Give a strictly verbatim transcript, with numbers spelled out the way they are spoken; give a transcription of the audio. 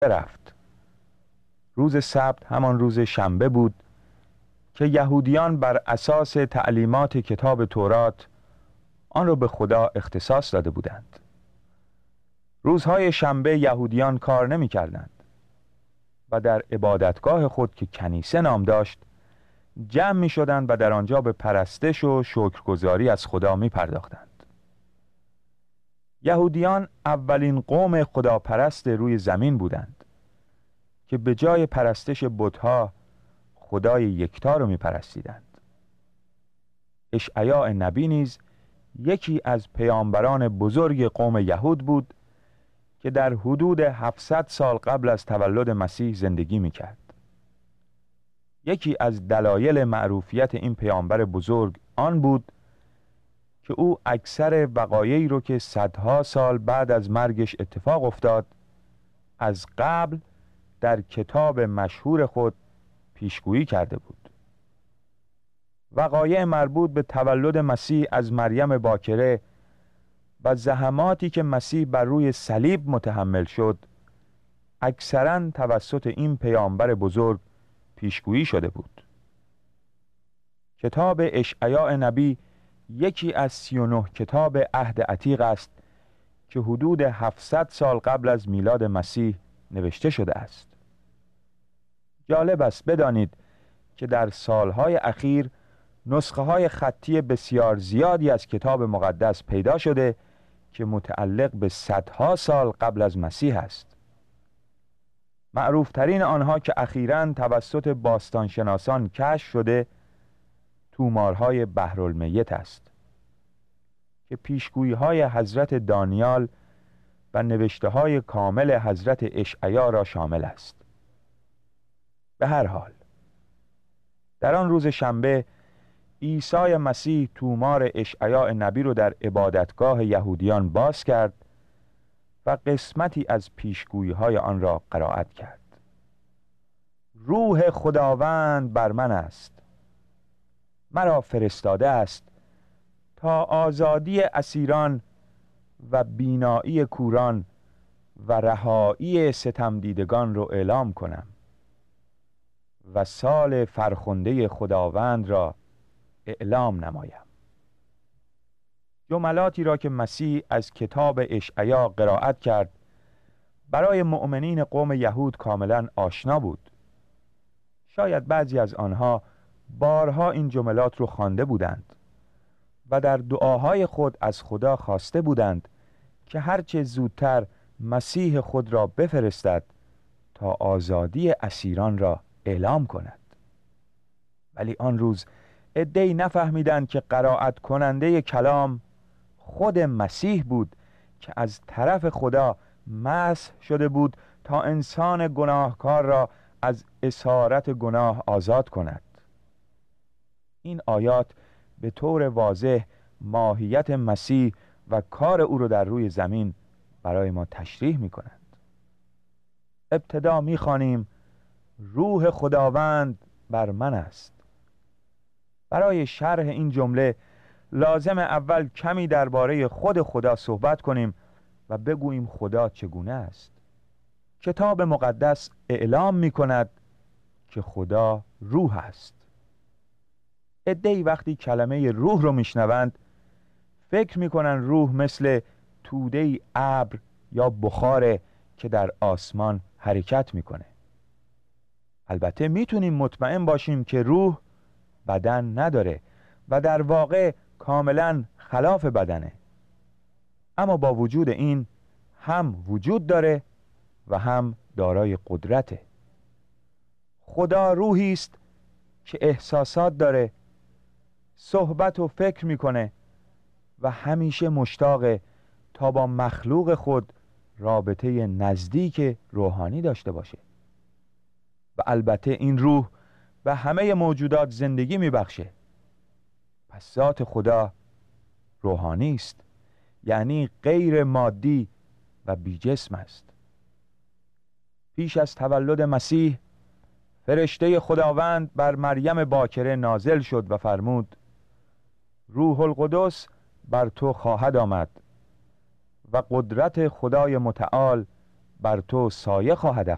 رفت. روز سبت همان روز شنبه بود که یهودیان بر اساس تعلیمات کتاب تورات آن را به خدا اختصاص داده بودند. روزهای شنبه یهودیان کار نمی کردند و در عبادتگاه خود که کنیسه نام داشت جمع می شدند و در آنجا به پرستش و شکرگزاری از خدا می پرداختند. یهودیان اولین قوم خداپرست روی زمین بودند که به جای پرستش بت‌ها خدای یکتا رو می پرستیدند. اشعیا نبی نیز یکی از پیامبران بزرگ قوم یهود بود که در حدود هفتصد سال قبل از تولد مسیح زندگی می کرد. یکی از دلایل معروفیت این پیامبر بزرگ آن بود که او اکثر وقایعی رو که صدها سال بعد از مرگش اتفاق افتاد از قبل در کتاب مشهور خود پیشگویی کرده بود. وقایع مربوط به تولد مسیح از مریم باکره و زحماتی که مسیح بر روی صلیب متحمل شد اکثراً توسط این پیامبر بزرگ پیشگویی شده بود. کتاب اشعیا نبی یکی از سی و نه کتاب عهد عتیق است که حدود هفتصد سال قبل از میلاد مسیح نوشته شده است. جالب است بدانید که در سالهای اخیر نسخه های خطی بسیار زیادی از کتاب مقدس پیدا شده که متعلق به صدها سال قبل از مسیح است. معروفترین آنها که اخیراً توسط باستانشناسان کشف شده تومارهای بحرالمیت است که پیشگویی های حضرت دانیال و نوشته های کامل حضرت اشعیا را شامل است. به هر حال در آن روز شنبه عیسی مسیح تومار اشعیا نبی رو در عبادتگاه یهودیان باز کرد و قسمتی از پیشگویی های آن را قرائت کرد. روح خداوند بر من است، مرا فرستاده است تا آزادی اسیران و بینایی کوران و رهایی ستمدیدگان را اعلام کنم و سال فرخنده خداوند را اعلام نمایم. جملاتی را که مسیح از کتاب اشعیا قرائت کرد برای مؤمنین قوم یهود کاملا آشنا بود. شاید بعضی از آنها بارها این جملات رو خوانده بودند و در دعاهای خود از خدا خواسته بودند که هرچه زودتر مسیح خود را بفرستد تا آزادی اسیران را اعلام کند. ولی آن روز عده‌ای نفهمیدند که قرائت کننده کلام خود مسیح بود که از طرف خدا مسح شده بود تا انسان گناهکار را از اسارت گناه آزاد کند. این آیات به طور واضح ماهیت مسیح و کار او را در روی زمین برای ما تشریح می کنند. ابتدا می خوانیم روح خداوند بر من است. برای شرح این جمله لازم اول کمی درباره خود خدا صحبت کنیم و بگوییم خدا چگونه است. کتاب مقدس اعلام می کند که خدا روح است. عده‌ای وقتی کلمه روح رو میشنوند فکر میکنن روح مثل توده‌ای ابر یا بخاره که در آسمان حرکت میکنه. البته میتونیم مطمئن باشیم که روح بدن نداره و در واقع کاملا خلاف بدنه، اما با وجود این هم وجود داره و هم دارای قدرته. خدا روحی است که احساسات داره، صحبت و فکر میکنه و همیشه مشتاقه تا با مخلوق خود رابطه نزدیک روحانی داشته باشه. و البته این روح به همه موجودات زندگی میبخشه. پس ذات خدا روحانی است، یعنی غیر مادی و بی جسم است. پیش از تولد مسیح فرشته خداوند بر مریم باکره نازل شد و فرمود روح القدس بر تو خواهد آمد و قدرت خدای متعال بر تو سایه خواهد افکند.